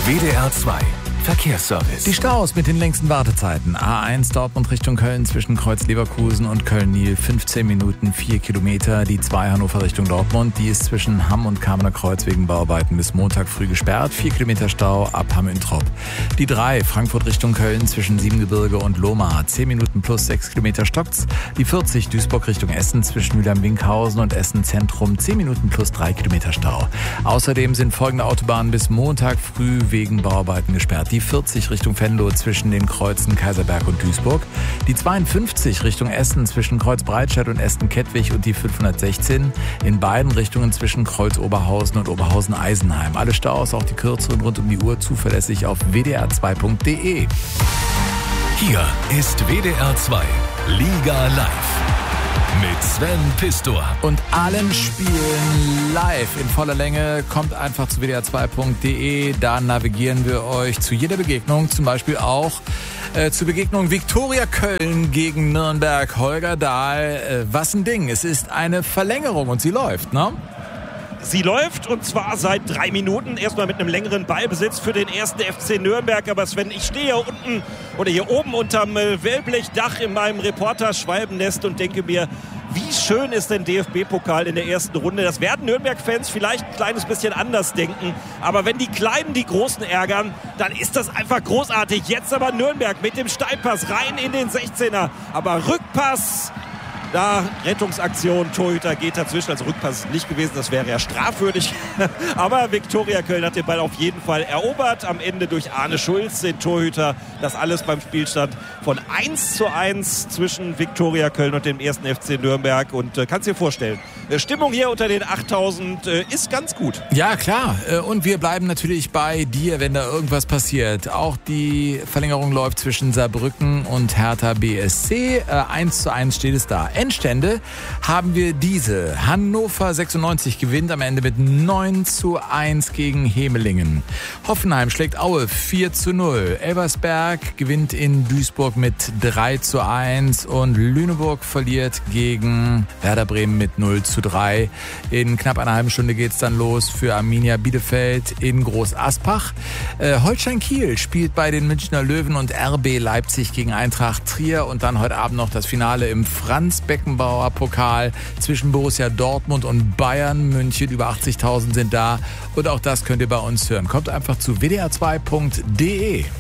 WDR 2 Verkehrsservice. Die Staus mit den längsten Wartezeiten. A1 Dortmund Richtung Köln zwischen Kreuz Leverkusen und Köln-Niel 15 Minuten, 4 Kilometer. Die 2 Hannover Richtung Dortmund, die ist zwischen Hamm und Kamener Kreuz wegen Bauarbeiten bis Montag früh gesperrt. 4 Kilometer Stau ab Hamm-Introp. Die 3 Frankfurt Richtung Köln zwischen Siebengebirge und Lohmar. 10 Minuten plus 6 Kilometer stockt's. Die 40 Duisburg Richtung Essen zwischen Mülheim-Winkhausen und Essen Zentrum. 10 Minuten plus 3 Kilometer Stau. Außerdem sind folgende Autobahnen bis Montag früh wegen Bauarbeiten gesperrt. Die 40 Richtung Venlo zwischen den Kreuzen Kaiserberg und Duisburg. Die 52 Richtung Essen zwischen Kreuz Breitscheid und Essen-Kettwig und die 516 in beiden Richtungen zwischen Kreuz Oberhausen und Oberhausen-Eisenheim. Alle Staus, auch die kürzeren rund um die Uhr, zuverlässig auf wdr2.de. Hier ist WDR 2 Liga Live mit Sven Pistor. Und allen Spielen live in voller Länge. Kommt einfach zu wdr2.de. Da navigieren wir euch zu jeder Begegnung. Zum Beispiel auch zur Begegnung Viktoria Köln gegen Nürnberg. Holger Dahl, was ein Ding. Es ist eine Verlängerung und sie läuft, ne? Sie läuft und zwar seit 3 Minuten. Erstmal mit einem längeren Ballbesitz für den ersten FC Nürnberg. Aber Sven, ich stehe hier unten oder hier oben unterm Wellblechdach in meinem Reporter-Schwalbennest und denke mir, wie schön ist denn DFB-Pokal in der ersten Runde? Das werden Nürnberg-Fans vielleicht ein kleines bisschen anders denken. Aber wenn die Kleinen die Großen ärgern, dann ist das einfach großartig. Jetzt aber Nürnberg mit dem Steilpass rein in den 16er. Aber Rückpass... Da Rettungsaktion, Torhüter geht dazwischen, also Rückpass ist nicht gewesen, das wäre ja strafwürdig. Aber Viktoria Köln hat den Ball auf jeden Fall erobert, am Ende durch Arne Schulz, den Torhüter. Das alles beim Spielstand von 1:1 zwischen Viktoria Köln und dem ersten FC Nürnberg. Und kannst dir vorstellen, Stimmung hier unter den 8000 ist ganz gut. Ja, klar. Und wir bleiben natürlich bei dir, wenn da irgendwas passiert. Auch die Verlängerung läuft zwischen Saarbrücken und Hertha BSC. 1:1 steht es da. Endstände haben wir diese. Hannover 96 gewinnt am Ende mit 9:1 gegen Hemelingen. Hoffenheim schlägt Aue 4:0. Elversberg gewinnt in Duisburg mit 3:1 und Lüneburg verliert gegen Werder Bremen mit 0:3. In knapp einer halben Stunde geht's dann los für Arminia Bielefeld in Groß Aspach. Holstein Kiel spielt bei den Münchner Löwen und RB Leipzig gegen Eintracht Trier und dann heute Abend noch das Finale im Franz-Beckenbauer Pokal zwischen Borussia Dortmund und Bayern München. Über 80.000 sind da und auch das könnt ihr bei uns hören. Kommt einfach zu wdr2.de.